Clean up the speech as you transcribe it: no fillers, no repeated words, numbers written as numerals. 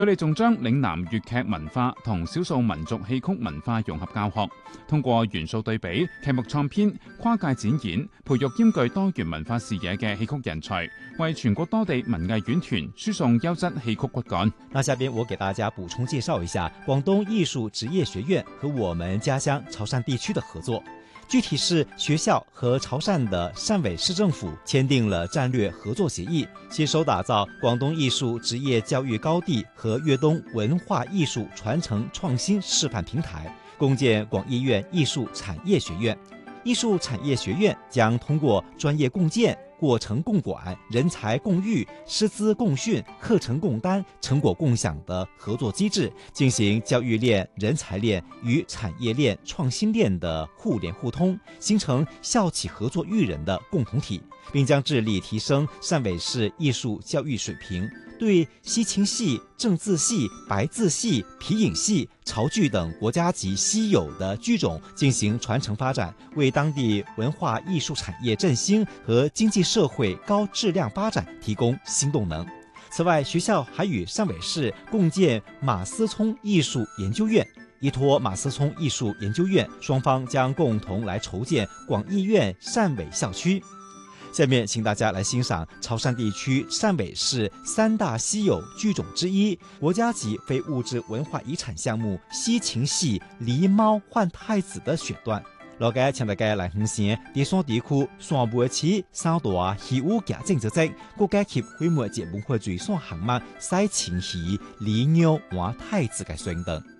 佢哋仲將嶺南粵劇文化同少數民族戲曲文化融合教學，通過元素對比、劇目創編、跨界展演，培育兼具多元文化視野嘅戲曲人才，為全國多地文藝院團輸送優質戲曲骨幹。 那下邊我給大家補充介紹一下廣東藝術職業學院和我們家鄉潮汕地區的合作。具體是學校和潮汕的汕尾市政府簽訂了戰略合作協議，攜手打造廣東藝術職業教育高地和粵東文化藝術傳承創新示範平台，共建廣藝院藝術產業學院。藝術產業學院將通過專業共建、過程共管、人才共育、師資共訓、課程共擔、成果共享的合作機制，進行教育鏈、人才鏈與產業鏈、創新鏈的互聯互通，形成校企合作育人的共同體，並將致力提升汕尾市藝術教育水平，對西樵戲、正字戲、白字戲、皮影戲、潮劇等國家級稀有的劇種進行傳承發展，為當地文化藝術產業振興和經濟社會高質量發展提供新動能。此外，學校還與汕尾市共建馬思聰藝術研究院。依託馬思聰藝術研究院，雙方將共同來籌建廣藝院汕尾校區。下面請大家來欣賞潮汕地區汕尾市三大稀有劇種之一，國家級非物質文化遺產項目西樵戲狸貓換太子的選段。落街請大家來欣賞第三地區汕尾市三大戲舞劇種之一，國家級非物質文化遺產項目西樵戲狸貓換太子嘅選段。